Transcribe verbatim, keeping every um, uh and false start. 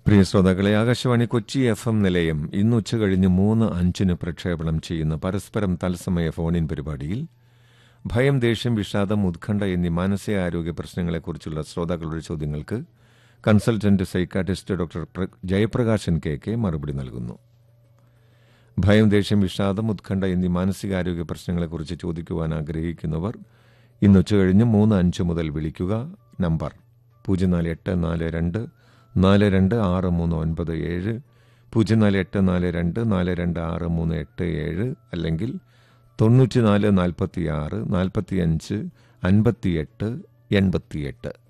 പ്രിയ ശ്രോതാക്കളെ, Akashvani Kochi F M നിലയം ഇന്ന് ഉച്ചകഴിഞ്ഞ് മൂന്ന് അഞ്ചിന് പ്രക്ഷേപണം ചെയ്യുന്ന പരസ്പരം തത്സമയ ഫോണിൻ പരിപാടിയിൽ ഭയം, ദേഷ്യം, വിഷാദം, ഉത്കണ്ഠ എന്നീ മാനസികാരോഗ്യ പ്രശ്നങ്ങളെക്കുറിച്ചുള്ള ശ്രോതാക്കളുടെ ചോദ്യങ്ങൾക്ക് consultant psychiatrist doctor Jayaprakashan K K മറുപടി നൽകുന്നു. ഭയം, ദേഷ്യം, വിഷാദം, ഉത്കണ്ഠ എന്നീ മാനസികാരോഗ്യ പ്രശ്നങ്ങളെക്കുറിച്ച് ചോദിക്കുവാൻ ആഗ്രഹിക്കുന്നവർ ഇന്ന് ഉച്ചകഴിഞ്ഞ് മൂന്ന് അഞ്ച് മുതൽ വിളിക്കുക. നമ്പർ പൂജ്യം നാല് എട്ട് നാല് രണ്ട് നാല് രണ്ട് ആറ് മൂന്ന് ഒൻപത് ഏഴ്, പൂജ്യം നാല് എട്ട് നാല് രണ്ട് നാല് രണ്ട് ആറ് മൂന്ന് എട്ട് ഏഴ്, അല്ലെങ്കിൽ തൊണ്ണൂറ്റി നാല് നാൽപ്പത്തി ആറ് നാൽപ്പത്തി അഞ്ച് അൻപത്തിയെട്ട് എൺപത്തിയെട്ട്.